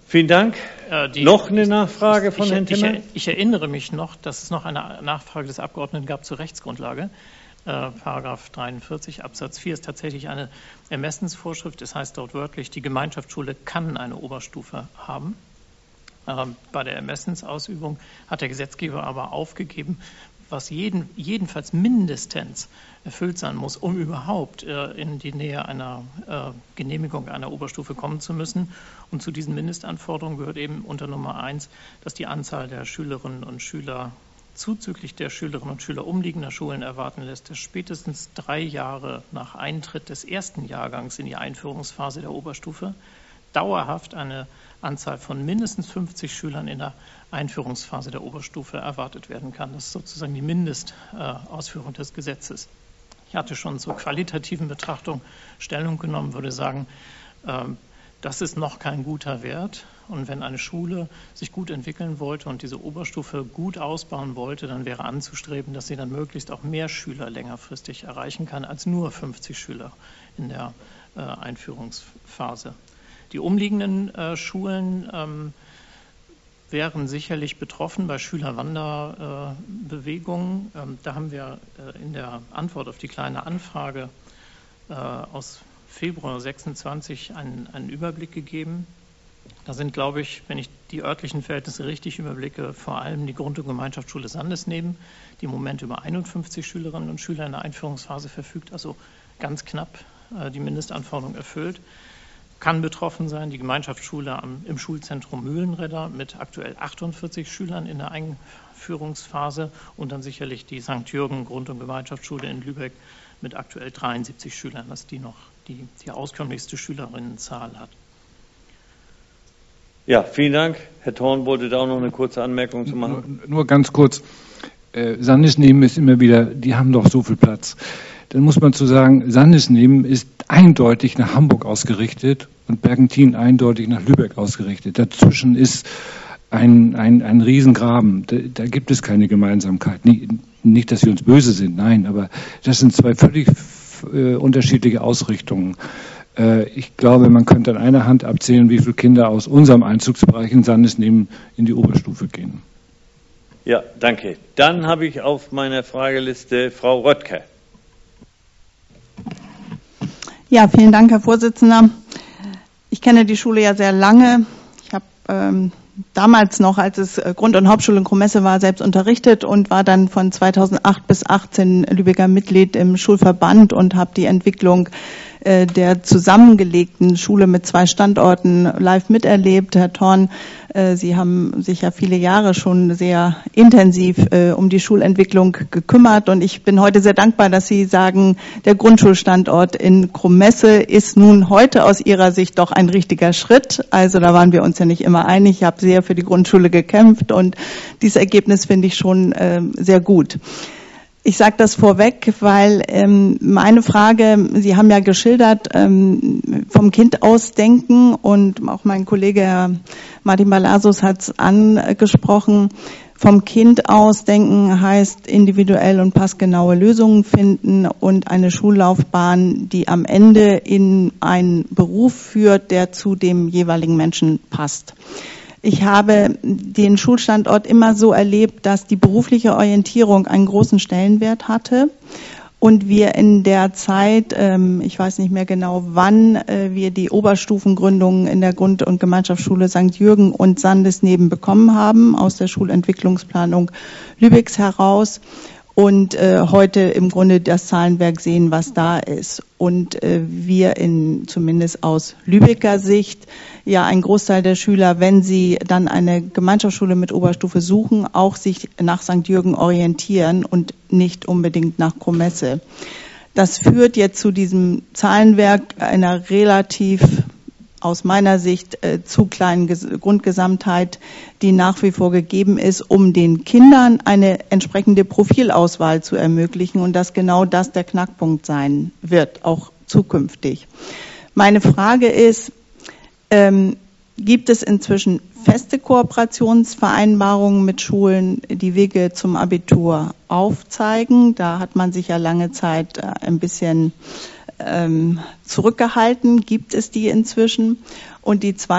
Vielen Dank. Noch eine Nachfrage von Herrn Timmer? Ich erinnere mich noch, dass es noch eine Nachfrage des Abgeordneten gab zur Rechtsgrundlage. Paragraph 43 Absatz 4 ist tatsächlich eine Ermessensvorschrift. Das heißt dort wörtlich, die Gemeinschaftsschule kann eine Oberstufe haben. Bei der Ermessensausübung hat der Gesetzgeber aber aufgegeben, was jedenfalls mindestens erfüllt sein muss, um überhaupt in die Nähe einer Genehmigung einer Oberstufe kommen zu müssen. Und zu diesen Mindestanforderungen gehört eben unter Nummer 1, dass die Anzahl der Schülerinnen und Schüler zuzüglich der Schülerinnen und Schüler umliegender Schulen erwarten lässt, dass spätestens 3 Jahre nach Eintritt des ersten Jahrgangs in die Einführungsphase der Oberstufe dauerhaft eine Anzahl von mindestens 50 Schülern in der Einführungsphase der Oberstufe erwartet werden kann. Das ist sozusagen die Mindestausführung des Gesetzes. Ich hatte schon zur qualitativen Betrachtung Stellung genommen, würde sagen, das ist noch kein guter Wert. Und wenn eine Schule sich gut entwickeln wollte und diese Oberstufe gut ausbauen wollte, dann wäre anzustreben, dass sie dann möglichst auch mehr Schüler längerfristig erreichen kann, als nur 50 Schüler in der Einführungsphase. Die umliegenden Schulen wären sicherlich betroffen bei Schülerwanderbewegungen. Da haben wir in der Antwort auf die kleine Anfrage aus Februar 26 einen Überblick gegeben. Da sind, glaube ich, wenn ich die örtlichen Verhältnisse richtig überblicke, vor allem die Grund- und Gemeinschaftsschule Sandesneben, die im Moment über 51 Schülerinnen und Schüler in der Einführungsphase verfügt, also ganz knapp die Mindestanforderung erfüllt. Kann betroffen sein die Gemeinschaftsschule im Schulzentrum Mühlenredder mit aktuell 48 Schülern in der Einführungsphase und dann sicherlich die St. Jürgen Grund- und Gemeinschaftsschule in Lübeck mit aktuell 73 Schülern, dass die noch die auskömmlichste Schülerinnenzahl hat. Ja, vielen Dank. Herr Thorn wollte da auch noch eine kurze Anmerkung zu machen. Nur ganz kurz. Sandesneben ist immer wieder, die haben doch so viel Platz. Dann muss man zu sagen, Sandesneben ist eindeutig nach Hamburg ausgerichtet und Bergentin eindeutig nach Lübeck ausgerichtet. Dazwischen ist ein Riesengraben. Da gibt es keine Gemeinsamkeit. Nicht, dass wir uns böse sind, nein, aber das sind zwei völlig unterschiedliche Ausrichtungen. Ich glaube, man könnte an einer Hand abzählen, wie viele Kinder aus unserem Einzugsbereich in Sandesneben in die Oberstufe gehen. Ja, danke. Dann habe ich auf meiner Frageliste Frau Röttke. Ja, vielen Dank, Herr Vorsitzender. Ich kenne die Schule ja sehr lange. Ich habe damals noch, als es Grund- und Hauptschule in Kromesse war, selbst unterrichtet und war dann von 2008 bis 2018 Lübecker Mitglied im Schulverband und habe die Entwicklung der zusammengelegten Schule mit 2 Standorten live miterlebt. Herr Thorn, Sie haben sich ja viele Jahre schon sehr intensiv um die Schulentwicklung gekümmert und ich bin heute sehr dankbar, dass Sie sagen, der Grundschulstandort in Kromesse ist nun heute aus Ihrer Sicht doch ein richtiger Schritt. Also da waren wir uns ja nicht immer einig. Ich habe sehr für die Grundschule gekämpft und dieses Ergebnis finde ich schon sehr gut. Ich sage das vorweg, weil meine Frage, Sie haben ja geschildert, vom Kind aus denken und auch mein Kollege Herr Martin Balasus hat es angesprochen. Vom Kind aus denken heißt individuell und passgenaue Lösungen finden und eine Schullaufbahn, die am Ende in einen Beruf führt, der zu dem jeweiligen Menschen passt. Ich habe den Schulstandort immer so erlebt, dass die berufliche Orientierung einen großen Stellenwert hatte und wir in der Zeit, ich weiß nicht mehr genau wann, wir die Oberstufengründungen in der Grund- und Gemeinschaftsschule St. Jürgen und Sandesneben bekommen haben, aus der Schulentwicklungsplanung Lübecks heraus. Und heute im Grunde das Zahlenwerk sehen, was da ist. Und wir zumindest aus Lübecker Sicht, ja ein Großteil der Schüler, wenn sie dann eine Gemeinschaftsschule mit Oberstufe suchen, auch sich nach St. Jürgen orientieren und nicht unbedingt nach Kromesse. Das führt jetzt zu diesem Zahlenwerk einer relativ aus meiner Sicht zu kleinen Grundgesamtheit, die nach wie vor gegeben ist, um den Kindern eine entsprechende Profilauswahl zu ermöglichen und dass genau das der Knackpunkt sein wird, auch zukünftig. Meine Frage ist, gibt es inzwischen feste Kooperationsvereinbarungen mit Schulen, die Wege zum Abitur aufzeigen? Da hat man sich ja lange Zeit ein bisschen zurückgehalten. Gibt es die inzwischen? Und die